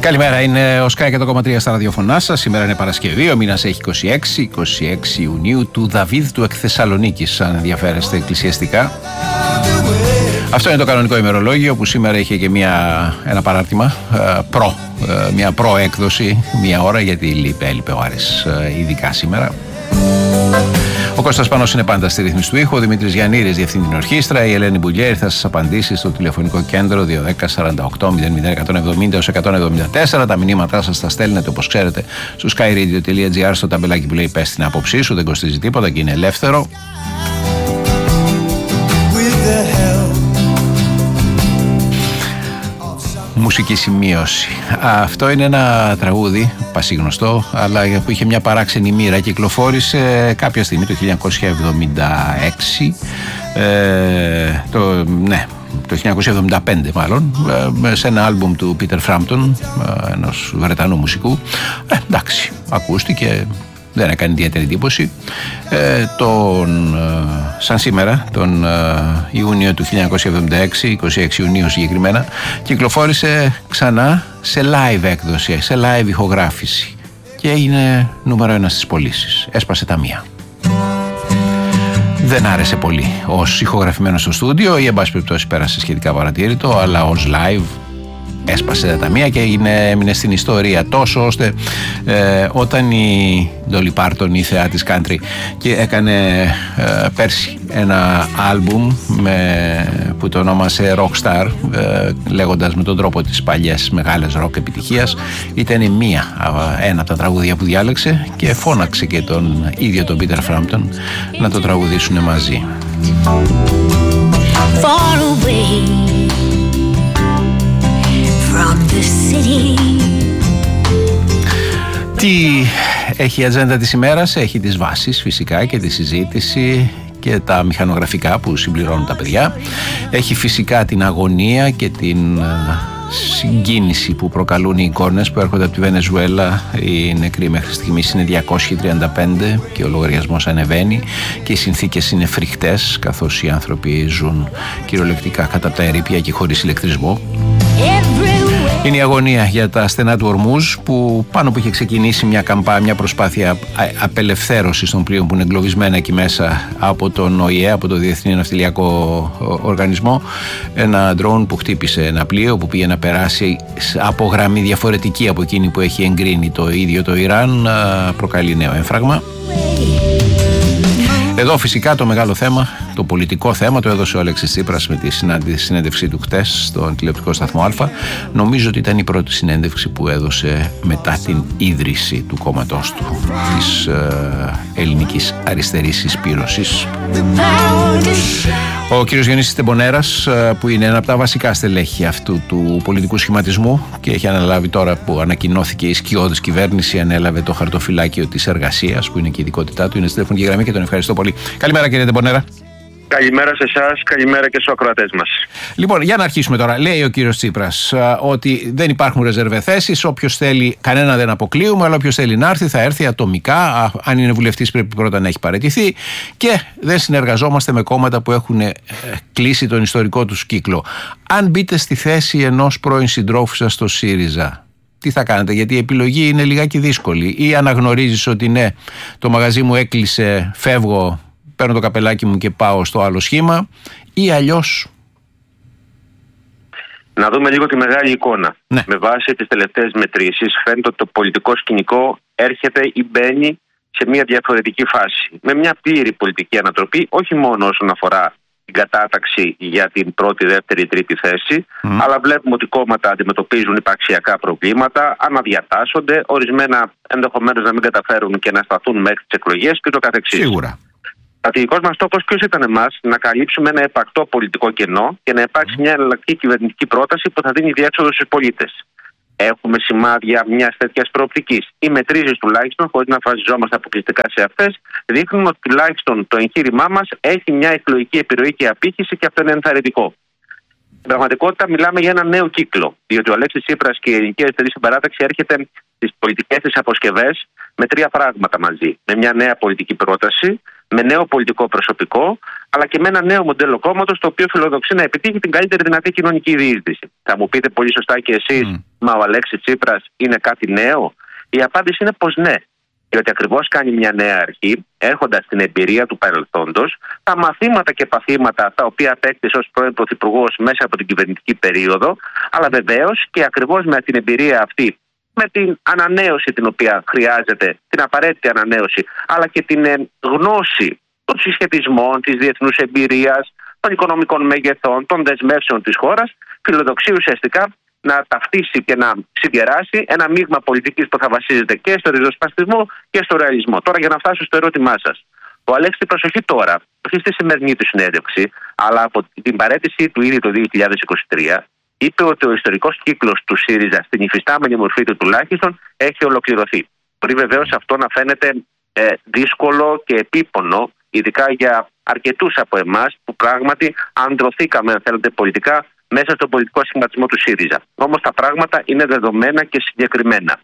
Καλημέρα, είναι ο Sky 100,3 στα ραδιοφωνά σας. Σήμερα είναι Παρασκευή, ο μήνας έχει 26 Ιουνίου του Δαβίδ του εκ Θεσσαλονίκης, αν ενδιαφέρεστε εκκλησιαστικά. Αυτό είναι το κανονικό ημερολόγιο που σήμερα είχε και ένα παράρτημα, μια προέκδοση, μια ώρα, γιατί έλειπε ο Άρης ειδικά σήμερα. Ο Κώστας Πανός είναι πάντα στη ρύθμιση του ήχου, ο Δημήτρης Γιαννήρης διευθύνει την ορχήστρα, η Ελένη Μπουλιέρη θα σας απαντήσει στο τηλεφωνικό κέντρο 210-48-00-174. Τα μηνύματά σας τα στέλνετε, όπως ξέρετε, στο skyradio.gr, στο ταμπελάκι που λέει «Πες την άποψή σου», δεν κοστίζει τίποτα και είναι ελεύθερο. Μουσική σημείωση. Αυτό είναι ένα τραγούδι πασίγνωστο, αλλά που είχε μια παράξενη μοίρα. Κυκλοφόρησε κάποια στιγμή το 1976, το 1975 μάλλον, σε ένα άλμπουμ του Peter Frampton, ενός Βρετανού μουσικού. Εντάξει, ακούστηκε, δεν έκανε ιδιαίτερη εντύπωση. Σαν σήμερα, τον Ιούνιο του 1976, 26 Ιουνίου συγκεκριμένα, κυκλοφόρησε ξανά σε live έκδοση, σε live ηχογράφηση και έγινε νούμερο 1 στις πωλήσεις. Έσπασε τα μία. Δεν άρεσε πολύ ως ηχογραφημένο στο στούντιο ή εν πάση περιπτώσει πέρασε σχετικά παρατήρητο, αλλά ως live έσπασε τα μία και έμεινε στην ιστορία, τόσο ώστε όταν η Dolly Parton, η θεά της country, και έκανε πέρσι ένα άλμπουμ που το όνομασε Rockstar, λέγοντας με τον τρόπο τις παλιές μεγάλες rock επιτυχίας, ήταν ένα από τα τραγούδια που διάλεξε και φώναξε και τον ίδιο τον Peter Frampton να το τραγουδήσουν μαζί. Far away from the city. Τι έχει η ατζέντα της ημέρας? Έχει τις βάσεις φυσικά και τη συζήτηση και τα μηχανογραφικά που συμπληρώνουν τα παιδιά. Έχει φυσικά την αγωνία και την συγκίνηση που προκαλούν οι εικόνες που έρχονται από τη Βενεζουέλα. Οι νεκροί μέχρι στιγμής είναι 235 και ο λογαριασμός ανεβαίνει και οι συνθήκες είναι φρικτές, καθώς οι άνθρωποι ζουν κυριολεκτικά κατά τα ερείπια και χωρίς ηλεκτρισμό. Είναι η αγωνία για τα στενά του Ορμούζ, που πάνω που είχε ξεκινήσει μια προσπάθεια απελευθέρωσης των πλοίων που είναι εγκλωβισμένα εκεί μέσα από τον ΟΗΕ, από το Διεθνή Ναυτιλιακό Οργανισμό. Ένα ντρόουν που χτύπησε ένα πλοίο που πήγε να περάσει από γραμμή διαφορετική από εκείνη που έχει εγκρίνει το ίδιο το Ιράν, προκαλεί νέο έμφραγμα. Εδώ φυσικά το μεγάλο θέμα, το πολιτικό θέμα, το έδωσε ο Αλέξης Τσίπρας με τη συνέντευξή του χτες στον τηλεοπτικό σταθμό Α. Νομίζω ότι ήταν η πρώτη συνέντευξη που έδωσε μετά την ίδρυση του κόμματός του, της ελληνικής αριστερής συσπήρωσης. Ο κύριος Διονύσης Τεμπονέρας, που είναι ένα από τα βασικά στελέχη αυτού του πολιτικού σχηματισμού και έχει αναλάβει, τώρα που ανακοινώθηκε η σκιώδης κυβέρνηση, ανέλαβε το χαρτοφυλάκιο της εργασίας, που είναι και η ειδικότητά του, είναι στη τηλεφωνική γραμμή και τον ευχαριστώ πολύ. Καλημέρα κύριε Τεμπονέρα. Καλημέρα σε εσάς, καλημέρα και στους ακροατές μας. Λοιπόν, για να αρχίσουμε τώρα. Λέει ο κύριος Τσίπρας ότι δεν υπάρχουν ρεζερβε θέσεις. Όποιος θέλει, κανένα δεν αποκλείουμε, αλλά όποιος θέλει να έρθει, θα έρθει ατομικά. Αν είναι βουλευτής, πρέπει πρώτα να έχει παραιτηθεί. Και δεν συνεργαζόμαστε με κόμματα που έχουν κλείσει τον ιστορικό τους κύκλο. Αν μπείτε στη θέση ενός πρώην συντρόφου σας στο ΣΥΡΙΖΑ, τι θα κάνετε? Γιατί η επιλογή είναι λιγάκι δύσκολη. Ή αναγνωρίζεις ότι ναι, το μαγαζί μου έκλεισε, φεύγω, παίρνω το καπελάκι μου και πάω στο άλλο σχήμα, ή αλλιώς? Να δούμε λίγο τη μεγάλη εικόνα. Ναι. Με βάση τις τελευταίες μετρήσεις φαίνεται ότι το πολιτικό σκηνικό έρχεται ή μπαίνει σε μια διαφορετική φάση. Με μια πλήρη πολιτική ανατροπή, όχι μόνο όσον αφορά την κατάταξη για την πρώτη, δεύτερη, τρίτη θέση, αλλά βλέπουμε ότι κόμματα αντιμετωπίζουν υπαρξιακά προβλήματα, αναδιατάσσονται, ορισμένα ενδεχομένως να μην καταφέρουν και να σταθούν μέχρι τις εκλογές και το καθεξής. Σίγουρα. Στρατηγικός μας στόχος ποιος ήταν εμάς? Να καλύψουμε ένα επαρκτό πολιτικό κενό και να υπάρξει μια εναλλακτική κυβερνητική πρόταση που θα δίνει διέξοδο στους πολίτες. Έχουμε σημάδια μιας τέτοιας προοπτικής? Οι μετρήσεις τουλάχιστον, χωρίς να βασιζόμαστε αποκλειστικά σε αυτές, δείχνουν ότι τουλάχιστον το εγχείρημά μας έχει μια εκλογική επιρροή και απήχηση, και αυτό είναι ενθαρρυντικό. Στην πραγματικότητα, μιλάμε για ένα νέο κύκλο, διότι ο Αλέξης Τσίπρας και η Ελληνική Αριστερή Συμπαράταξη έρχεται στις πολιτικές της αποσκευές με 3 πράγματα μαζί. Με μια νέα πολιτική πρόταση, με νέο πολιτικό προσωπικό, αλλά και με ένα νέο μοντέλο κόμματος, το οποίο φιλοδοξεί να επιτύχει την καλύτερη δυνατή κοινωνική διείσδυση. Θα μου πείτε πολύ σωστά και εσείς, μα ο Αλέξης Τσίπρας είναι κάτι νέο? Η απάντηση είναι πως ναι. Διότι ακριβώς κάνει μια νέα αρχή, έχοντας την εμπειρία του παρελθόντος, τα μαθήματα και παθήματα τα οποία απέκτησε ως πρώην Πρωθυπουργός μέσα από την κυβερνητική περίοδο, αλλά βεβαίως και ακριβώς με την εμπειρία αυτή, με την ανανέωση την οποία χρειάζεται, την απαραίτητη ανανέωση, αλλά και την γνώση των συσχετισμών, της διεθνούς εμπειρίας, των οικονομικών μεγεθών, των δεσμεύσεων της χώρας, φιλοδοξεί ουσιαστικά να ταυτίσει και να συγκεράσει ένα μείγμα πολιτικής που θα βασίζεται και στο ριζοσπαστισμό και στο ρεαλισμό. Τώρα, για να φτάσω στο ερώτημά σας. Ο Αλέξης, προσοχή τώρα, όχι στη σημερινή του συνέντευξη, αλλά από την παραίτησή του ήδη το 2023, είπε ότι ο ιστορικός κύκλος του ΣΥΡΙΖΑ στην υφιστάμενη μορφή του τουλάχιστον έχει ολοκληρωθεί. Μπορεί βεβαίως αυτό να φαίνεται δύσκολο και επίπονο, ειδικά για αρκετούς από εμάς που πράγματι ανδρωθήκαμε, αν θέλετε, πολιτικά μέσα στον πολιτικό σχηματισμό του ΣΥΡΙΖΑ. Όμως τα πράγματα είναι δεδομένα και συγκεκριμένα.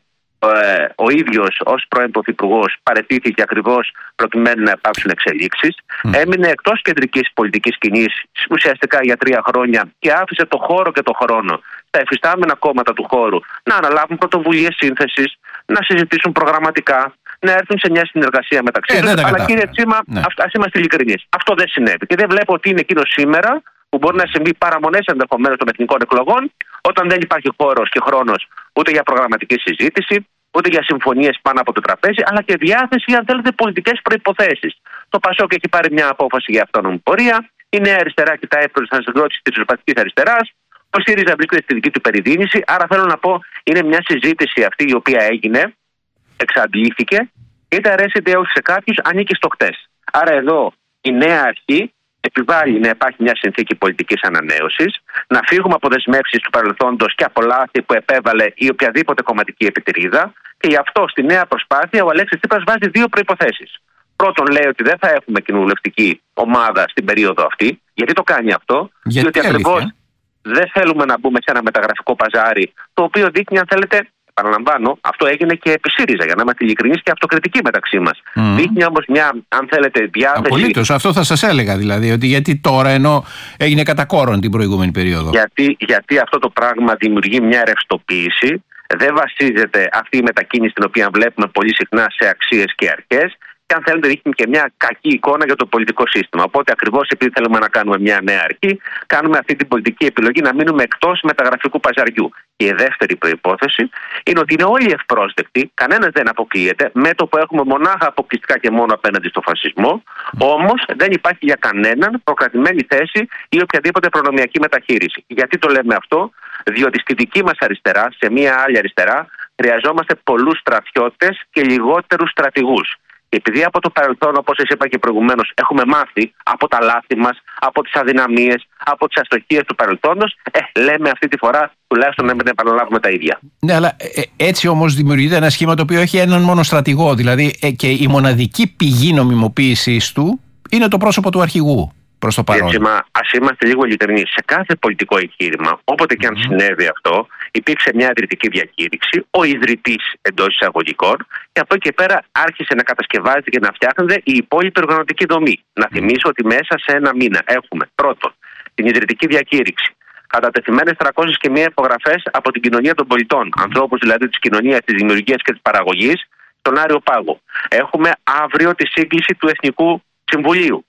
Ο ίδιος ως πρώην Πρωθυπουργός παραιτήθηκε ακριβώς προκειμένου να υπάρξουν εξελίξεις. Έμεινε εκτός κεντρικής πολιτικής σκηνής ουσιαστικά για 3 χρόνια και άφησε το χώρο και το χρόνο στα εφιστάμενα κόμματα του χώρου να αναλάβουν πρωτοβουλίες σύνθεσης, να συζητήσουν προγραμματικά, να έρθουν σε μια συνεργασία μεταξύ τους. Αλλά κύριε Τσίμα, ας είμαστε ειλικρινείς. Αυτό δεν συνέβη. Και δεν βλέπω ότι είναι εκείνο σήμερα που μπορεί να συμβεί παραμονές ενδεχομένως των εθνικών εκλογών, όταν δεν υπάρχει χώρος και χρόνος ούτε για προγραμματική συζήτηση, ούτε για συμφωνίες πάνω από το τραπέζι, αλλά και διάθεση, αν θέλετε, πολιτικές προϋποθέσεις. Το ΠΑΣΟΚ έχει πάρει μια απόφαση για αυτόνομη πορεία. Η Νέα Αριστερά κοιτάει προς την ανασυγκρότηση της ριζοσπαστικής αριστεράς. Ο ΣΥΡΙΖΑ βρίσκεται στη δική του περιδίνηση. Άρα θέλω να πω, είναι μια συζήτηση αυτή η οποία έγινε, εξαντλήθηκε, είτε αρέσει είτε όχι σε κάποιους, ανήκει στο χτες. Άρα εδώ η νέα αρχή επιβάλλει να υπάρχει μια συνθήκη πολιτικής ανανέωσης, να φύγουμε από δεσμεύσεις του παρελθόντος και από λάθη που επέβαλε η οποιαδήποτε κομματική επιτηρίδα, και γι' αυτό στη νέα προσπάθεια ο Αλέξης Τσίπρας βάζει 2 προϋποθέσεις. Πρώτον, λέει ότι δεν θα έχουμε κοινοβουλευτική ομάδα στην περίοδο αυτή. Γιατί το κάνει αυτό? Διότι ακριβώς δεν θέλουμε να μπούμε σε ένα μεταγραφικό παζάρι, το οποίο δείχνει, αν θέλετε, παραλαμβάνω, αυτό έγινε και επί ΣΥΡΙΖΑ, για να είμαστε ειλικρινείς και αυτοκριτικοί μεταξύ μας. Δείχνει όμως μια, αν θέλετε, διάθεση. Απολύτως, αυτό θα σας έλεγα δηλαδή, ότι γιατί τώρα, ενώ έγινε κατά κόρον την προηγούμενη περίοδο. Γιατί αυτό το πράγμα δημιουργεί μια ρευστοποίηση, δεν βασίζεται αυτή η μετακίνηση την οποία βλέπουμε πολύ συχνά σε αξίες και αρχές. Και αν θέλετε, δείχνει και μια κακή εικόνα για το πολιτικό σύστημα. Οπότε, ακριβώς επειδή θέλουμε να κάνουμε μια νέα αρχή, κάνουμε αυτή την πολιτική επιλογή να μείνουμε εκτός μεταγραφικού παζαριού. Και η δεύτερη προϋπόθεση είναι ότι είναι όλοι ευπρόσδεκτοι, κανένας δεν αποκλείεται, μέτωπο έχουμε μονάχα αποκλειστικά και μόνο απέναντι στο φασισμό. Όμως δεν υπάρχει για κανέναν προκρατημένη θέση ή οποιαδήποτε προνομιακή μεταχείριση. Γιατί το λέμε αυτό? Διότι στη δική μας αριστερά, σε μια άλλη αριστερά, χρειαζόμαστε πολλούς στρατιώτες και λιγότερους στρατηγούς. Και επειδή από το παρελθόν, όπως σας είπα και προηγουμένως, έχουμε μάθει από τα λάθη μας, από τις αδυναμίες, από τις αστοχίες του παρελθόντος, λέμε αυτή τη φορά τουλάχιστον να μην επαναλάβουμε τα ίδια. Ναι, αλλά έτσι όμως δημιουργείται ένα σχήμα το οποίο έχει έναν μόνο στρατηγό. Δηλαδή και η μοναδική πηγή νομιμοποίησης του είναι το πρόσωπο του αρχηγού. Προς το παρόν. Ας είμαστε λίγο ειλικρινείς. Σε κάθε πολιτικό εγχείρημα, όποτε και αν συνέβη αυτό, υπήρξε μια ιδρυτική διακήρυξη, ο ιδρυτής εντός εισαγωγικών, και από εκεί και πέρα άρχισε να κατασκευάζεται και να φτιάχνεται η υπόλοιπη οργανωτική δομή. Να θυμίσω ότι μέσα σε ένα μήνα έχουμε πρώτον την ιδρυτική διακήρυξη, κατατεθειμένες 301 υπογραφές από την κοινωνία των πολιτών, ανθρώπους δηλαδή της κοινωνίας, της δημιουργίας και της παραγωγής, στον Άριο Πάγο. Έχουμε αύριο τη σύγκληση του Εθνικού Συμβουλίου.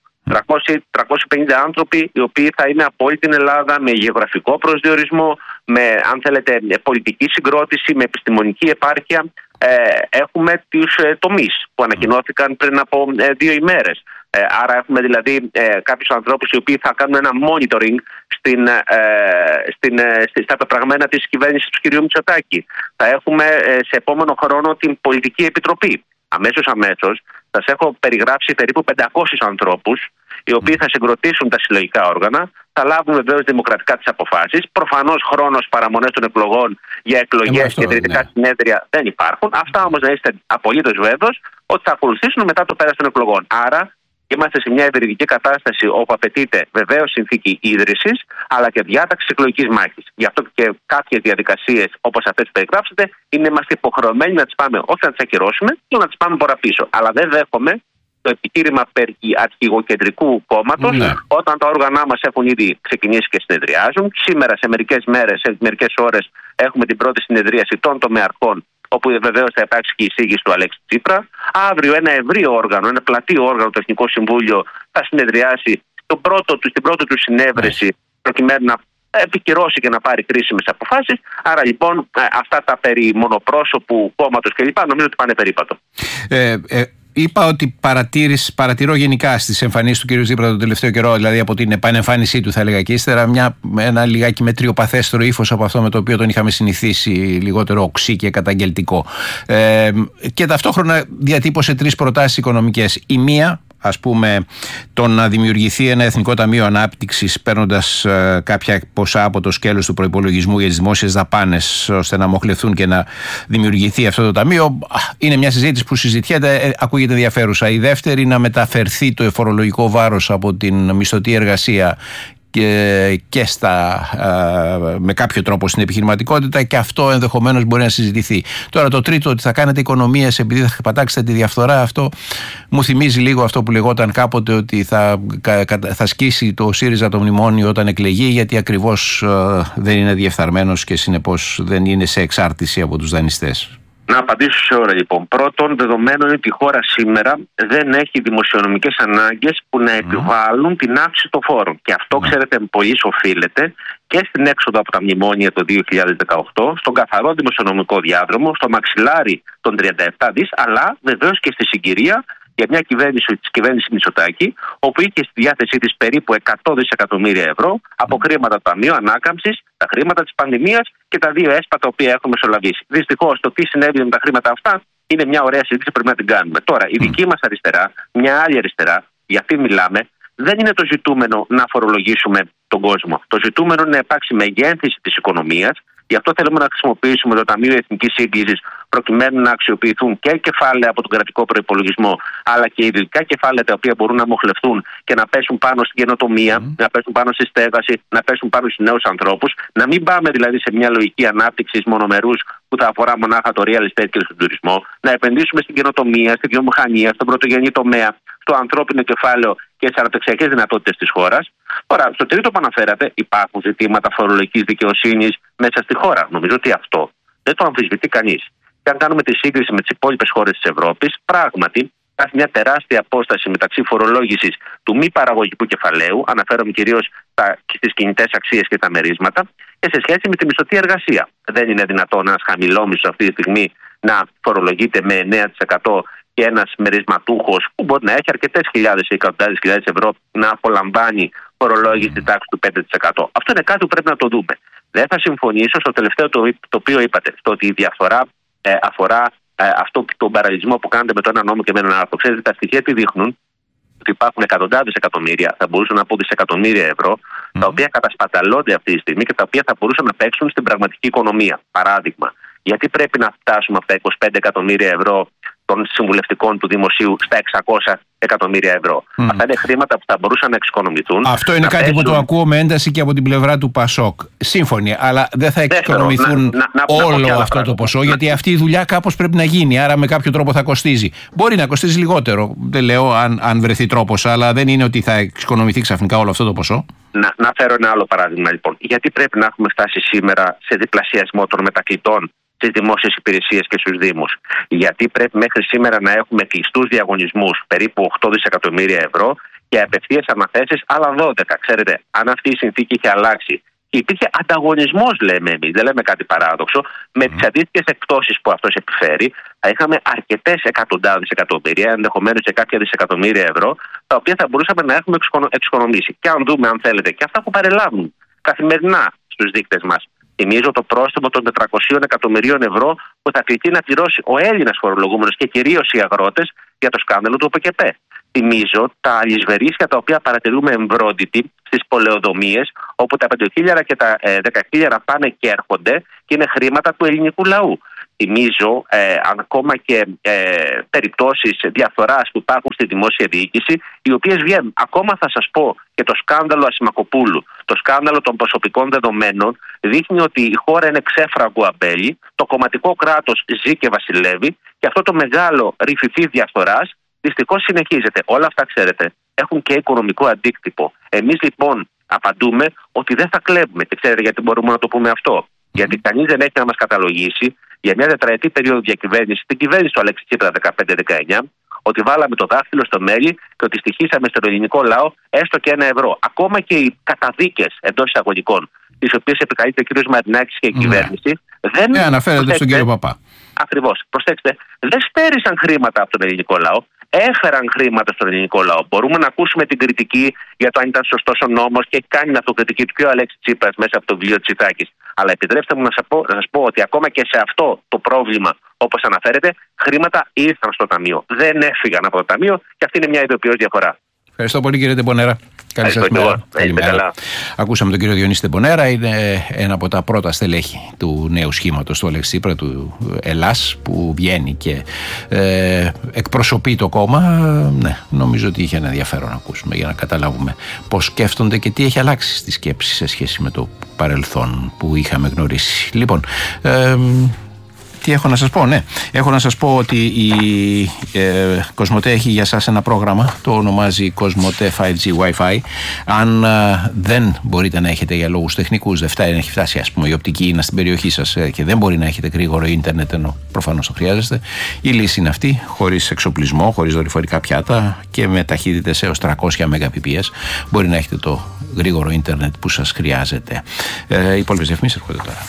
350 άνθρωποι οι οποίοι θα είναι από όλη την Ελλάδα, με γεωγραφικό προσδιορισμό, με, αν θέλετε, πολιτική συγκρότηση, με επιστημονική επάρκεια. Έχουμε τους τομείς που ανακοινώθηκαν πριν από 2 ημέρες. Άρα έχουμε δηλαδή κάποιους ανθρώπους οι οποίοι θα κάνουν ένα monitoring στα πεπραγμένα της κυβέρνησης του κ. Μητσοτάκη. Θα έχουμε σε επόμενο χρόνο την Πολιτική Επιτροπή. Αμέσως σας έχω περιγράψει περίπου 500 ανθρώπους, οι οποίοι θα συγκροτήσουν τα συλλογικά όργανα, θα λάβουν βεβαίως δημοκρατικά τις αποφάσεις. Προφανώς χρόνος παραμονές των εκλογών για εκλογές και ιδρυτικά συνέδρια δεν υπάρχουν. Αυτά όμως να είστε απολύτως βέβαιος ότι θα ακολουθήσουν μετά το πέρας των εκλογών. Άρα Είμαστε σε μια ευρυδική κατάσταση όπου απαιτείται βεβαίως συνθήκη ίδρυσης, αλλά και διάταξη εκλογικής μάχης. Γι' αυτό και κάποιες διαδικασίες όπως αυτές που περιγράψετε, είμαστε υποχρεωμένοι να τις πάμε, όχι να τις ακυρώσουμε, αλλά να τις πάμε πίσω. Αλλά δεν δέχομαι το επιχείρημα περί αρχηγοκεντρικού κόμματος, όταν τα όργανα μας έχουν ήδη ξεκινήσει και συνεδριάζουν. Σήμερα, σε μερικές ώρες, έχουμε την πρώτη συνεδρίαση των τομεαρχών, όπου βεβαίως θα υπάρξει και η εισήγηση του Αλέξη Τσίπρα. Αύριο ένα ευρύ όργανο, ένα πλατή όργανο, το Εθνικό Συμβούλιο, θα συνεδριάσει στην πρώτη του συνέβρεση, προκειμένου να επικυρώσει και να πάρει κρίσιμες αποφάσεις. Άρα λοιπόν αυτά τα περί μονοπρόσωπου κόμματος κλπ. Νομίζω ότι πάνε περίπατο. Είπα ότι παρατηρώ γενικά στις εμφανίσεις του κ. Τσίπρα τον τελευταίο καιρό, δηλαδή από την επανεμφάνισή του θα έλεγα και ύστερα, ένα λιγάκι μετριοπαθέστερο ύφος από αυτό με το οποίο τον είχαμε συνηθίσει, λιγότερο οξύ και καταγγελτικό. Και ταυτόχρονα διατύπωσε 3 προτάσεις οικονομικές. Η μία, ας πούμε, το να δημιουργηθεί ένα Εθνικό Ταμείο Ανάπτυξης παίρνοντας κάποια ποσά από το σκέλος του προϋπολογισμού για τις δημόσιες δαπάνες, ώστε να μοχλευθούν και να δημιουργηθεί αυτό το ταμείο, είναι μια συζήτηση που συζητιέται, ακούγεται ενδιαφέρουσα. Η δεύτερη, να μεταφερθεί το φορολογικό βάρος από την μισθωτή εργασία και με κάποιο τρόπο στην επιχειρηματικότητα, και αυτό ενδεχομένως μπορεί να συζητηθεί. Τώρα το τρίτο, ότι θα κάνετε οικονομίες επειδή θα πατάξετε τη διαφθορά, αυτό μου θυμίζει λίγο αυτό που λεγόταν κάποτε, ότι θα σκίσει το ΣΥΡΙΖΑ το μνημόνιο όταν εκλεγεί, γιατί ακριβώς δεν είναι διεφθαρμένος και συνεπώς δεν είναι σε εξάρτηση από τους δανειστές. Να απαντήσω σε ώρα λοιπόν. Πρώτον, δεδομένο είναι ότι η χώρα σήμερα δεν έχει δημοσιονομικές ανάγκες που να επιβάλλουν την αύξηση των φόρων. Και αυτό, ξέρετε, πολύ οφείλεται και στην έξοδο από τα μνημόνια το 2018, στον καθαρό δημοσιονομικό διάδρομο, στο μαξιλάρι των 37 δις, αλλά βεβαίως και στη συγκυρία για μια κυβέρνηση Μητσοτάκη, όπου είχε στη διάθεσή της περίπου 100 δισεκατομμύρια ευρώ από χρήματα του Ταμείου Ανάκαμψης, τα χρήματα της πανδημίας και τα 2 ΕΣΠΑ τα οποία έχουμε μεσολαβήσει. Δυστυχώς, το τι συνέβη με τα χρήματα αυτά είναι μια ωραία συζήτηση που πρέπει να την κάνουμε. Τώρα, η δική μας αριστερά, μια άλλη αριστερά, για αυτή μιλάμε, δεν είναι το ζητούμενο να φορολογήσουμε τον κόσμο. Το ζητούμενο είναι να υπάρξει μεγέθυνση της οικονομίας. Γι' αυτό θέλουμε να χρησιμοποιήσουμε το Ταμείο Εθνικής Σύγκλησης, προκειμένου να αξιοποιηθούν και κεφάλαια από τον κρατικό προϋπολογισμό, αλλά και ειδικά κεφάλαια τα οποία μπορούν να μοχλευθούν και να πέσουν πάνω στην καινοτομία, να πέσουν πάνω στη στέγαση, να πέσουν πάνω στους νέους ανθρώπους. Να μην πάμε δηλαδή σε μια λογική ανάπτυξης μονομερούς που θα αφορά μονάχα το real estate και τον τουρισμό. Να επενδύσουμε στην καινοτομία, στη βιομηχανία, στον πρωτογενή τομέα, στο ανθρώπινο κεφάλαιο και στις αναπτυξιακές δυνατότητες της χώρας. Τώρα, στο τρίτο που αναφέρατε, υπάρχουν ζητήματα φορολογικής δικαιοσύνης μέσα στη χώρα. Νομίζω ότι αυτό δεν το αμφισβητεί κανείς. Και αν κάνουμε τη σύγκριση με τις υπόλοιπες χώρες της Ευρώπης, πράγματι υπάρχει μια τεράστια απόσταση μεταξύ φορολόγησης του μη παραγωγικού κεφαλαίου, αναφέρομαι κυρίως στις κινητές αξίες και τα μερίσματα, και σε σχέση με τη μισθωτή εργασία. Δεν είναι δυνατόν ένας χαμηλόμισθος αυτή τη στιγμή να φορολογείται με 9% και ένας μερισματούχος που μπορεί να έχει αρκετές χιλιάδες ή εκατοντάδες χιλιάδες ευρώ να απολαμβάνει φορολόγηση στη τάξη του 5%. Αυτό είναι κάτι που πρέπει να το δούμε. Δεν θα συμφωνήσω στο τελευταίο το οποίο είπατε, στο ότι η διαφθορά αφορά αυτό τον παραλυσμό που κάνετε με το ένα νόμο και με έναν άλλο. Ξέρετε, τα στοιχεία τι δείχνουν? Ότι υπάρχουν εκατοντάδες εκατομμύρια, θα μπορούσαν να πω δισεκατομμύρια ευρώ, τα οποία κατασπαταλώνται αυτή τη στιγμή και τα οποία θα μπορούσαν να παίξουν στην πραγματική οικονομία. Παράδειγμα, γιατί πρέπει να φτάσουμε από τα 25 εκατομμύρια ευρώ των συμβουλευτικών του δημοσίου στα 600 εκατομμύρια ευρώ? Αυτά είναι χρήματα που θα μπορούσαν να εξοικονομηθούν. Αυτό είναι κάτι που το ακούω με ένταση και από την πλευρά του ΠΑΣΟΚ. Σύμφωνοι, αλλά δεν θα εξοικονομηθούν όλο αυτό το ποσό, γιατί αυτή η δουλειά κάπως πρέπει να γίνει. Άρα με κάποιο τρόπο θα κοστίζει. Μπορεί να κοστίζει λιγότερο, δεν λέω αν βρεθεί τρόπος, αλλά δεν είναι ότι θα εξοικονομηθεί ξαφνικά όλο αυτό το ποσό. Να φέρω ένα άλλο παράδειγμα λοιπόν. Γιατί πρέπει να έχουμε φτάσει σήμερα σε διπλασιασμό των μετακλητών στις δημόσιες υπηρεσίες και στους Δήμους? Γιατί πρέπει μέχρι σήμερα να έχουμε κλειστούς διαγωνισμούς περίπου 8 δισεκατομμύρια ευρώ και απευθείας αναθέσεις άλλα 12. Ξέρετε, αν αυτή η συνθήκη είχε αλλάξει και υπήρχε ανταγωνισμός, λέμε εμείς, δεν λέμε κάτι παράδοξο, με τις αντίστοιχες εκπτώσεις που αυτός επιφέρει, θα είχαμε αρκετές εκατοντάδες εκατομμύρια, ενδεχομένως και κάποια δισεκατομμύρια ευρώ, τα οποία θα μπορούσαμε να έχουμε εξοικονομήσει. Και αν δούμε, αν θέλετε, και αυτά που παρελάβουν καθημερινά στους δείκτες μας. Θυμίζω το πρόστιμο των 400 εκατομμυρίων ευρώ που θα κληθεί να πληρώσει ο Έλληνας φορολογούμενος και κυρίως οι αγρότες για το σκάνδαλο του ΟΠΕΚΕΠΕ. Θυμίζω τα αλυσβερίσια τα οποία παρατηρούμε εμβρόντιτοι στις πολεοδομίες, όπου τα 5.000 και τα 10.000 πάνε και έρχονται και είναι χρήματα του ελληνικού λαού. θυμίζω ακόμα και περιπτώσεις διαφθοράς που υπάρχουν στη δημόσια διοίκηση, οι οποίες βγαίνουν. Ακόμα θα σας πω και το σκάνδαλο Ασημακοπούλου, το σκάνδαλο των προσωπικών δεδομένων, δείχνει ότι η χώρα είναι ξέφραγκο αμπέλι, το κομματικό κράτος ζει και βασιλεύει και αυτό το μεγάλο ρηφιφί διαφθοράς δυστυχώς συνεχίζεται. Όλα αυτά, ξέρετε, έχουν και οικονομικό αντίκτυπο. Εμείς λοιπόν απαντούμε ότι δεν θα κλέβουμε. Και ξέρετε γιατί μπορούμε να το πούμε αυτό? Γιατί κανείς δεν έχει να μας καταλογίσει για μια τετραετή περίοδο διακυβέρνηση, την κυβέρνηση του Αλέξη Τσίπρα 15-19, ότι βάλαμε το δάχτυλο στο μέλι και ότι στοιχήσαμε στον ελληνικό λαό έστω και €1. Ακόμα και οι καταδίκες εντός εισαγωγικών, τις οποίες επικαλείται ο κ. Μαρινάκης και η κυβέρνηση, δεν. Αναφέρεται στον κύριο Παπά. Ακριβώς. Προσέξτε, δεν στέρισαν χρήματα από τον ελληνικό λαό. Έφεραν χρήματα στον ελληνικό λαό. Μπορούμε να ακούσουμε την κριτική για το αν ήταν σωστός ο νόμος και κάνει την αυτοκριτική του και ο Αλέξης Τσίπρας μέσα από το βιβλίο Τσιτάκης. Αλλά επιτρέψτε μου να σας πω ότι ακόμα και σε αυτό το πρόβλημα, όπως αναφέρεται, χρήματα ήρθαν στο ταμείο. Δεν έφυγαν από το ταμείο και αυτή είναι μια ειδοποιώς διαφορά. Ευχαριστώ πολύ, κύριε Τεμπονέρα. Καλή σας μέρα. Καλημέρα. Ακούσαμε τον κύριο Διονύση Τεμπονέρα. Είναι ένα από τα πρώτα στελέχη του νέου σχήματος του Αλέξη Τσίπρα, του Ελλάς, που βγαίνει και εκπροσωπεί το κόμμα. Ναι, νομίζω ότι είχε ένα ενδιαφέρον να ακούσουμε για να καταλάβουμε πώς σκέφτονται και τι έχει αλλάξει στη σκέψη σε σχέση με το παρελθόν που είχαμε γνωρίσει. Λοιπόν, τι έχω να σας πω? Ναι, έχω να σας πω ότι η Κοσμοτέ έχει για σας ένα πρόγραμμα, το ονομάζει Κοσμοτέ 5G Wi-Fi. Αν δεν μπορείτε να έχετε για λόγους τεχνικούς, δεν έχει φτάσει ας πούμε η οπτική είναι στην περιοχή σας και δεν μπορεί να έχετε γρήγορο ίντερνετ, ενώ προφανώς το χρειάζεστε, η λύση είναι αυτή, χωρίς εξοπλισμό, χωρίς δορυφορικά πιάτα και με ταχύτητες έως 300 Mbps μπορεί να έχετε το γρήγορο ίντερνετ που σας χρειάζεται. Οι υπόλοιπες διαφημίσεις έρχονται τώρα.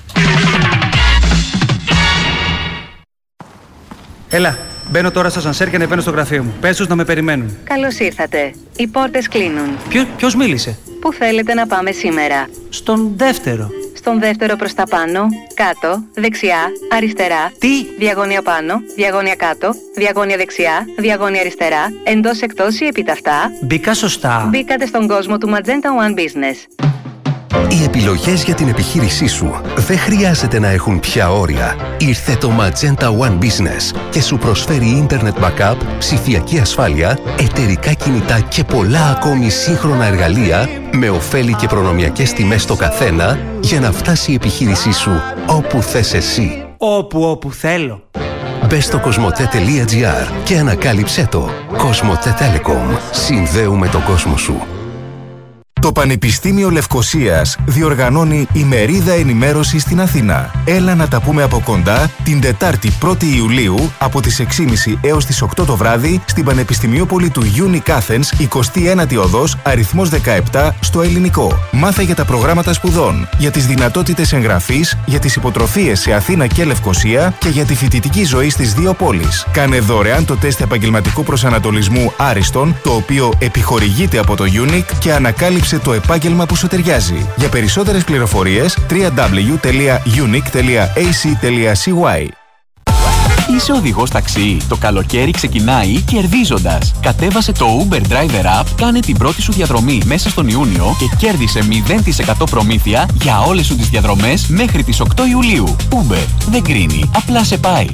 Έλα, μπαίνω τώρα στα σανσέρ και ανεβαίνω στο γραφείο μου. Πες τους να με περιμένουν. Καλώς ήρθατε. Οι πόρτες κλείνουν. Ποιος μίλησε? Πού θέλετε να πάμε σήμερα? Στον δεύτερο. Στον δεύτερο προς τα πάνω, κάτω, δεξιά, αριστερά. Τι? Διαγώνια πάνω, διαγώνια κάτω, διαγώνια δεξιά, διαγώνια αριστερά, εντός εκτός ή επιταυτά. Μπήκα σωστά? Μπήκατε στον κόσμο του Magenta One Business. Οι επιλογές για την επιχείρησή σου δεν χρειάζεται να έχουν πια όρια. Ήρθε το Magenta One Business και σου προσφέρει Internet Backup, ψηφιακή ασφάλεια, εταιρικά κινητά και πολλά ακόμη σύγχρονα εργαλεία με ωφέλη και προνομιακές τιμές στο καθένα για να φτάσει η επιχείρησή σου όπου θες εσύ. Όπου θέλω. Μπες στο cosmote.gr και ανακάλυψέ το. Cosmote Telecom. Συνδέουμε τον κόσμο σου. Το Πανεπιστήμιο Λευκωσίας διοργανώνει ημερίδα ενημέρωση στην Αθήνα. Έλα να τα πούμε από κοντά την Τετάρτη 1η Ιουλίου από τις 6.30 έως τις 8 το βράδυ στην Πανεπιστημιόπολη του Unic Athens, 29η οδός, αριθμός 17, στο Ελληνικό. Μάθε για τα προγράμματα σπουδών, για τις δυνατότητες εγγραφής, για τις υποτροφίες σε Αθήνα και Λευκωσία και για τη φοιτητική ζωή στις δύο πόλεις. Κάνε δωρεάν το τεστ επαγγελματικού προσανατολισμού Άριστον, το οποίο επιχορηγείται από το Unic και ανακάλυψε το επάγγελμα που σου ταιριάζει. Για περισσότερες πληροφορίες www.unic.ac.cy. Είσαι οδηγός ταξί? Το καλοκαίρι ξεκινάει κερδίζοντας. Κατέβασε το Uber Driver App, κάνε την πρώτη σου διαδρομή μέσα στον Ιούνιο και κέρδισε 0% προμήθεια για όλες σου τις διαδρομές μέχρι τις 8 Ιουλίου. Uber δεν κρίνει, απλά σε πάει.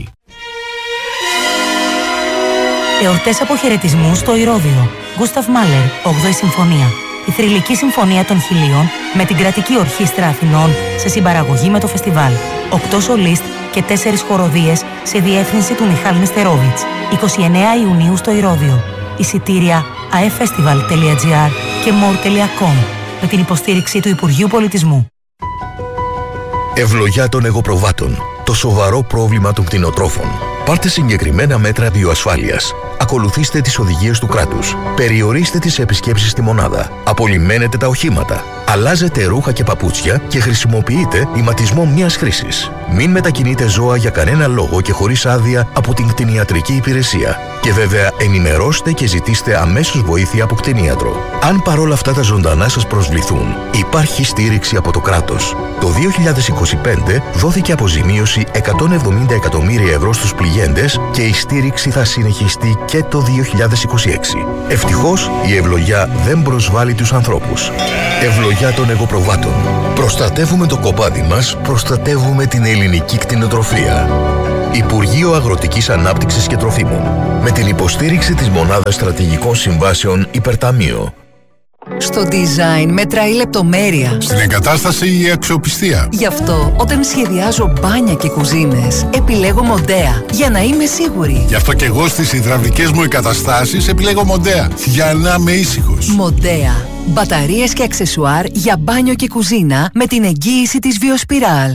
Εορτές αποχαιρετισμού στο Ηρώδειο. Γκούσταβ Μάλερ, 8η Συμφωνία. Η θρυλική συμφωνία των Χιλίων με την Κρατική Ορχήστρα Αθηνών σε συμπαραγωγή με το φεστιβάλ. 8 σολίστ και 4 χοροδίες σε διεύθυνση του Μιχάλη Νεστερόβιτς. 29 Ιουνίου στο Ηρώδειο. Εισιτήρια aeffestival.gr και more.com με την υποστήριξη του Υπουργείου Πολιτισμού. Ευλογιά των εγωπροβάτων. Το σοβαρό πρόβλημα των κτηνοτρόφων. Πάρτε συγκεκριμένα μέτρα βιοασφάλειας. Ακολουθήστε τις οδηγίες του κράτους. Περιορίστε τις επισκέψεις στη μονάδα. Απολυμμένετε τα οχήματα. Αλλάζετε ρούχα και παπούτσια και χρησιμοποιείτε ηματισμό μιας χρήσης. Μην μετακινείτε ζώα για κανένα λόγο και χωρίς άδεια από την κτηνιατρική υπηρεσία. Και βέβαια ενημερώστε και ζητήστε αμέσως βοήθεια από κτηνίατρο. Αν παρόλα αυτά τα ζωντανά σας προσβληθούν, υπάρχει στήριξη από το κράτος. Το 2025 δόθηκε αποζημίωση δώσει 170 εκατομμύρια ευρώ στους πληγέντες και η στήριξη θα συνεχιστεί και το 2026. Ευτυχώς, η ευλογιά δεν προσβάλλει τους ανθρώπους. Ευλογιά των εγωπροβάτων. Προστατεύουμε το κοπάδι μας, προστατεύουμε την ελληνική κτηνοτροφία. Υπουργείο Αγροτικής Ανάπτυξης και Τροφίμων. Με την υποστήριξη της Μονάδας Στρατηγικών Συμβάσεων Υπερταμείο. Στο design μετράει η λεπτομέρεια. Στην εγκατάσταση η αξιοπιστία. Γι' αυτό, όταν σχεδιάζω μπάνια και κουζίνες, επιλέγω Μοντέα. Για να είμαι σίγουρη. Γι' αυτό και εγώ στις υδραυλικές μου εγκαταστάσεις επιλέγω Μοντέα. Για να είμαι ήσυχος. Μοντέα. Μπαταρίες και αξεσουάρ για μπάνιο και κουζίνα με την εγγύηση της Βιοσπιράλ.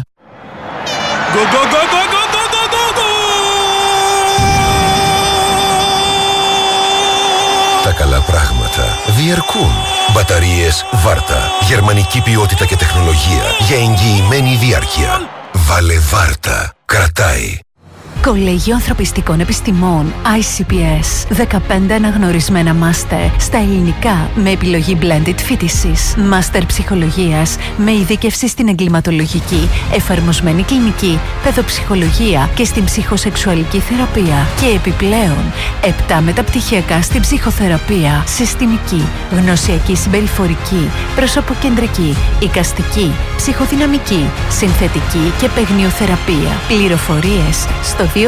Τα καλά πράγματα διαρκούν. Μπαταρίες Βάρτα. Γερμανική ποιότητα και τεχνολογία για εγγυημένη διάρκεια. Βάλε Βάρτα. Κρατάει. Κολέγιο Ανθρωπιστικών Επιστημών ICPS. 15 αναγνωρισμένα μάστερ στα ελληνικά με επιλογή blended φοιτησης. Μάστερ ψυχολογίας με ειδίκευση στην εγκληματολογική, εφαρμοσμένη κλινική, παιδοψυχολογία και στην ψυχοσεξουαλική θεραπεία. Και επιπλέον 7 μεταπτυχιακά στην ψυχοθεραπεία, συστημική, γνωσιακή συμπεριφορική, προσωποκεντρική, εικαστική, ψυχοδυναμική, συνθετική και παιγνιοθεραπεία. Πληροφορίες στο 210-645-65-65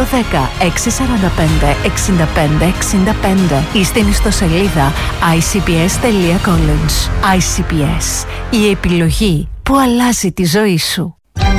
ή στην ιστοσελίδα icps.college. ICPS. Η επιλογή που αλλάζει τη ζωή σου.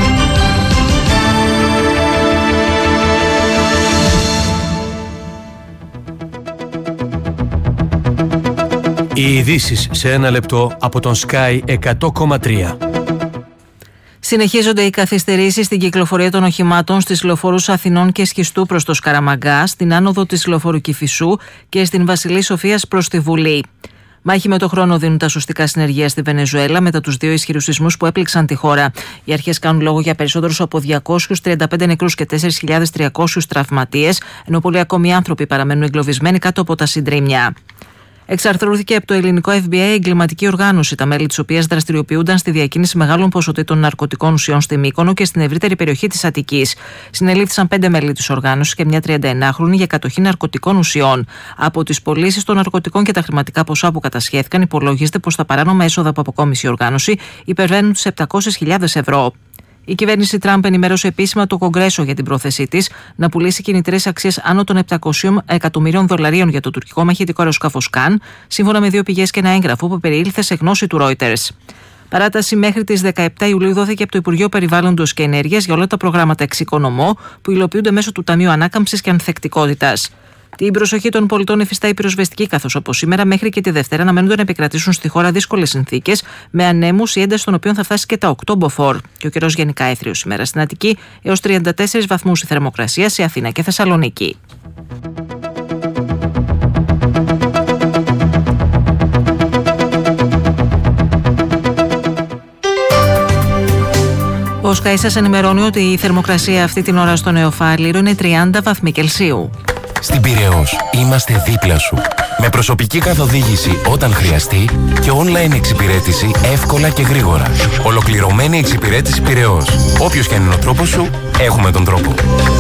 Οι ειδήσεις σε ένα λεπτό από τον Sky 100,3. Συνεχίζονται οι καθυστερήσεις στην κυκλοφορία των οχημάτων στις λεωφορούς Αθηνών και Σχιστού προς το Σκαραμαγκά, στην άνοδο της λεωφορού Κηφισού και στην Βασιλή Σοφίας προς τη Βουλή. Μάχη με το χρόνο δίνουν τα σωστικά συνεργεία στη Βενεζουέλα μετά τους 2 ισχυρούς σεισμούς που έπληξαν τη χώρα. Οι αρχές κάνουν λόγο για περισσότερους από 235 νεκρούς και 4.300 τραυματίες, ενώ πολλοί ακόμη άνθρωποι παραμένουν εγκλωβισμένοι κάτω από τα συντρίμμια. Εξαρθρώθηκε από το ελληνικό FBI εγκληματική οργάνωση, τα μέλη της οποίας δραστηριοποιούνταν στη διακίνηση μεγάλων ποσοτήτων ναρκωτικών ουσιών στη Μύκονο και στην ευρύτερη περιοχή της Αττικής. Συνελήφθησαν 5 μέλη της οργάνωσης και μια 39χρονη για κατοχή ναρκωτικών ουσιών. Από τις πωλήσεις των ναρκωτικών και τα χρηματικά ποσά που κατασχέθηκαν, υπολογίζεται πως τα παράνομα έσοδα που αποκόμισε η οργάνωση υπερβαίνουν τους 700.000 ευρώ. Η κυβέρνηση Τραμπ ενημέρωσε επίσημα το Κογκρέσο για την πρόθεσή της να πουλήσει κινητήρες αξίες άνω των $700 εκατομμυρίων για το τουρκικό μαχητικό αεροσκάφο Καν, σύμφωνα με 2 πηγές και ένα έγγραφο που περιήλθε σε γνώση του Reuters. Παράταση μέχρι τις 17 Ιουλίου δόθηκε από το Υπουργείο Περιβάλλοντος και Ενέργειας για όλα τα προγράμματα εξοικονομώ που υλοποιούνται μέσω του Ταμείου Ανάκαμψης και Ανθεκτικότητας. Την προσοχή των πολιτών υφιστά η πυροσβεστική, καθώς όπως σήμερα μέχρι και τη Δευτέρα αναμένονται να επικρατήσουν στη χώρα δύσκολες συνθήκες, με ανέμους η ένταση των οποίων θα φτάσει και τα 8 μποφόρ. Και ο καιρός γενικά έθριος σήμερα στην Αττική, έως 34 βαθμούς η θερμοκρασία σε Αθήνα και Θεσσαλονίκη. Ο Sky σας ενημερώνει ότι η θερμοκρασία αυτή την ώρα στο Νεοφάλιρο είναι 30 βαθμοί Κελσίου. Στην Πειραιώς είμαστε δίπλα σου. Με προσωπική καθοδήγηση όταν χρειαστεί και online εξυπηρέτηση εύκολα και γρήγορα. Ολοκληρωμένη εξυπηρέτηση Πειραιώς. Όποιος και αν είναι ο τρόπος σου, έχουμε τον τρόπο.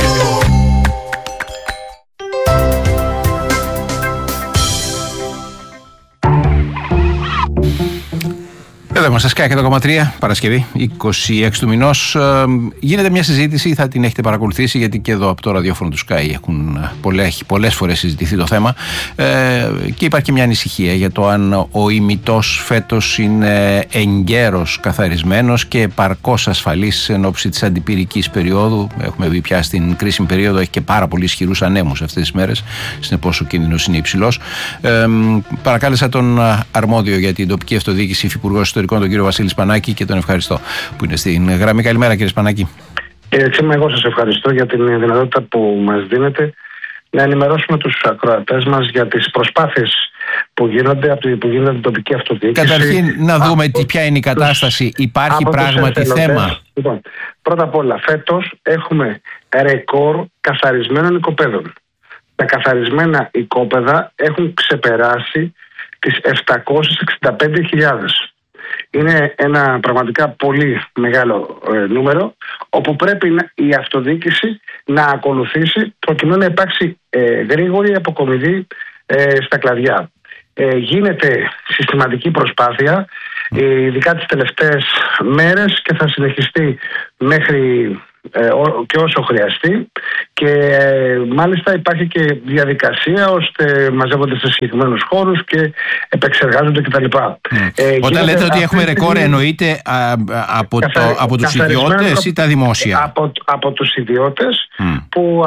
Εδώ είμαστε Sky 100,3, Παρασκευή, 26 του μηνός. Γίνεται μια συζήτηση, θα την έχετε παρακολουθήσει, γιατί και εδώ από το ραδιόφωνο του Sky έχει πολλές φορές συζητηθεί το θέμα. Και υπάρχει και μια ανησυχία για το αν ο ημιτός φέτος είναι εγκαίρως καθαρισμένος και επαρκώς ασφαλής εν ώψη της αντιπυρικής περίοδου. Έχουμε δει πια στην κρίσιμη περίοδο, έχει και πάρα πολύ ισχυρούς ανέμους αυτές τις μέρες. Συνεπώς ο κίνδυνος είναι υψηλός. Παρακάλεσα τον αρμόδιο για την τοπική αυτοδιοίκηση, υφυπουργό Ιστορικών, τον κύριο Βασίλη Σπανάκη, και τον ευχαριστώ που είναι στην γραμμή. Καλημέρα, κύριε Σπανάκη. Κύριε Τσίμα, εγώ σας ευχαριστώ για την δυνατότητα που μας δίνετε να ενημερώσουμε τους ακροατές μας για τις προσπάθειες που γίνονται από την τοπική αυτοδιοίκηση. Καταρχήν, να δούμε ποια είναι η κατάσταση. Υπάρχει πράγματι θέμα? Λοιπόν, πρώτα απ' όλα, φέτος έχουμε ρεκόρ καθαρισμένων οικοπαίδων. Τα καθαρισμένα οικόπεδα έχουν ξεπεράσει τις 765.000. Είναι ένα πραγματικά πολύ μεγάλο νούμερο, όπου πρέπει η αυτοδιοίκηση να ακολουθήσει προκειμένου να υπάρξει γρήγορη αποκομιδή στα κλαδιά. Γίνεται συστηματική προσπάθεια, ειδικά τις τελευταίες μέρες, και θα συνεχιστεί μέχρι και όσο χρειαστεί, και μάλιστα υπάρχει και διαδικασία ώστε μαζεύονται σε συγκεκριμένους χώρους και επεξεργάζονται κτλ. Όταν λέτε ότι έχουμε ρεκόρ, εννοείται από τους ιδιώτες ή τα δημόσια? Από τους ιδιώτες που